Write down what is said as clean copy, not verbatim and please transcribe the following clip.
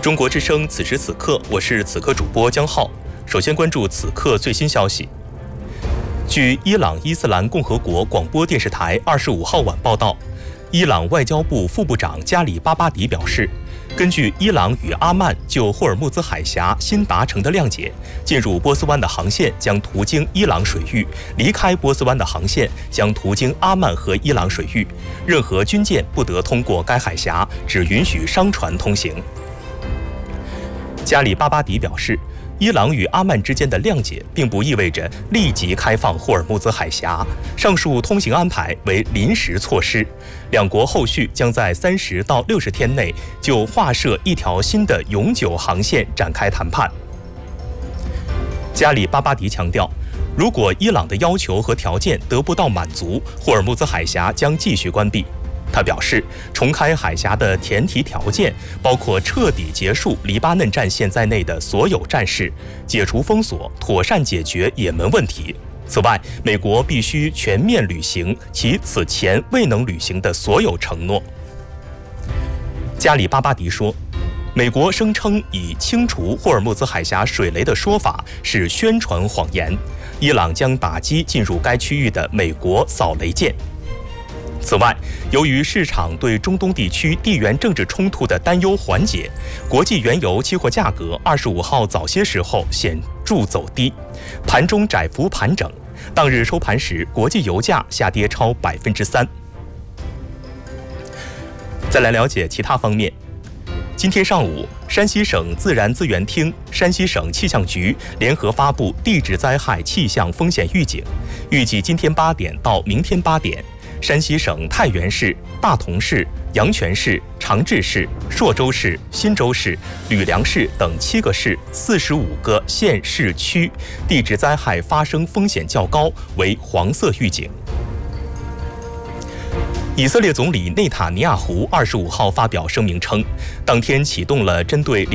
中国之声，此时此刻，我是此刻主播江浩。首先关注此刻最新消息。据伊朗伊斯兰共和国广播电视台25号晚报道，伊朗外交部副部长加里巴巴迪表示，根据伊朗与阿曼就霍尔木兹海峡新达成的谅解，进入波斯湾的航线将途经伊朗水域，离开波斯湾的航线将途经阿曼和伊朗水域，任何军舰不得通过该海峡，只允许商船通行。加里巴巴迪表示，伊朗与阿曼之间的谅解并不意味着立即开放霍尔木兹海峡，上述通行安排为临时措施，两国后续将在30到60天内就划设一条新的永久航线展开谈判。加里巴巴迪强调，如果伊朗的要求和条件得不到满足，霍尔木兹海峡将继续关闭。他表示，重开海峡的前提条件包括彻底结束黎巴嫩战线在内的所有战事，解除封锁，妥善解决也门问题。此外，美国必须全面履行其此前未能履行的所有承诺。加里巴巴迪说，美国声称已清除霍尔木兹海峡水雷的说法是宣传谎言，伊朗将打击进入该区域的美国扫雷舰。此外，由于市场对中东地区地缘政治冲突的担忧缓解，国际原油期货价格25号早些时候显著走低，盘中窄幅盘整，当日收盘时国际油价下跌超3%。再来了解其他方面。今天上午，山西省自然资源厅、山西省气象局联合发布地质灾害气象风险预警，预计今天8点到明天8点，山西省太原市、大同市、阳泉市、长治市、朔州市、忻州市、吕梁市等7个市45个县市区地质灾害发生风险较高，为黄色预警。以色列总理内塔尼亚胡25号发表声明称，当天启动了针对